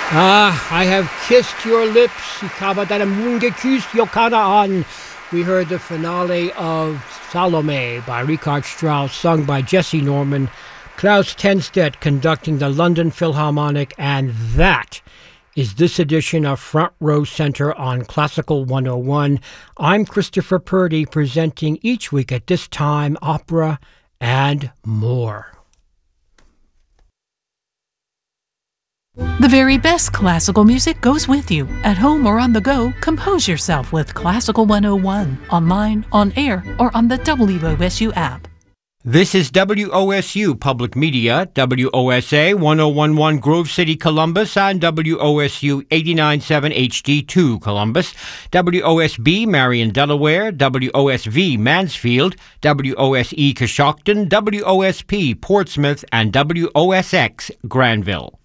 I have kissed your lips. Ich habe deinen Mund geküsst, Jokanaan. We heard the finale of Salome by Richard Strauss, sung by Jesse Norman, Klaus Tenstedt conducting the London Philharmonic, and that is this edition of Front Row Center on Classical 101. I'm Christopher Purdy, presenting each week at this time opera and more. The very best classical music goes with you. At home or on the go, compose yourself with Classical 101, online, on air, or on the WOSU app. This is WOSU Public Media, WOSA 1011 Grove City, Columbus, and WOSU 89.7 HD2 Columbus, WOSB Marion, Delaware, WOSV Mansfield, WOSE Coshocton, WOSP Portsmouth, and WOSX Granville.